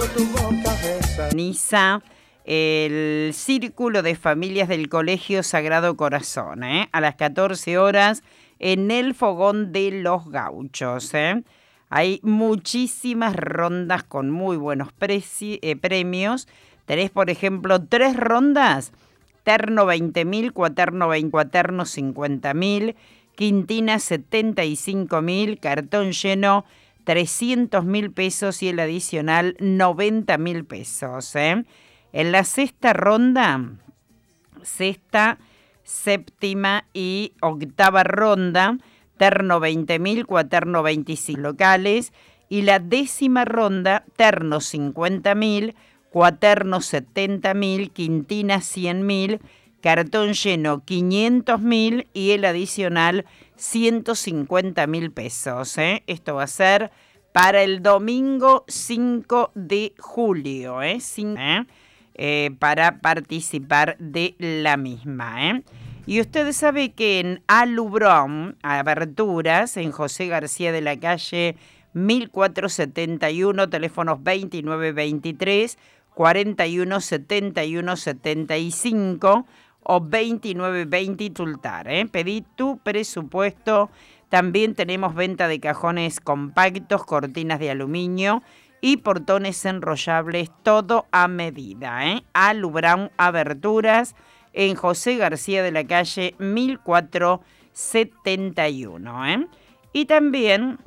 Organiza el Círculo de Familias del Colegio Sagrado Corazón, a las 14 horas en el Fogón de los Gauchos. Hay muchísimas rondas con muy buenos premios. Tenés, por ejemplo, 3 rondas: terno 20.000, cuaterno 20, cuaterno 50.000, quintina 75.000, cartón lleno 300.000 pesos y el adicional 90.000 pesos. En la sexta ronda, sexta, séptima y octava ronda, terno 20.000, cuaterno 25 locales, y la décima ronda, terno 50.000, cuaterno 70.000, quintina 100.000, cartón lleno 500.000 y el adicional 150.000 pesos. Esto va a ser para el domingo 5 de julio, para participar de la misma. Y usted sabe que en Alubrón, Aberturas, en José García de la Calle 1471, teléfonos 2923, 417175 o 2920 Tultar. Pedí tu presupuesto. También tenemos venta de cajones compactos, cortinas de aluminio y portones enrollables, todo a medida. Alubrón Aberturas, en José García de la Calle 1471. Y también